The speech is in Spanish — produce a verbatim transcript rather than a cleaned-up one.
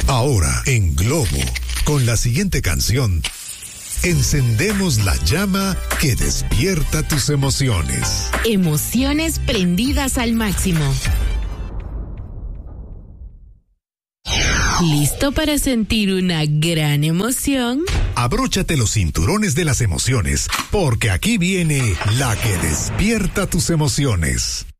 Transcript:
Ahora en Globo, con la siguiente canción, encendemos la llama que despierta tus emociones. Emociones prendidas al máximo. ¿Listo para sentir una gran emoción? Abróchate los cinturones de las emociones, porque aquí viene la que despierta tus emociones.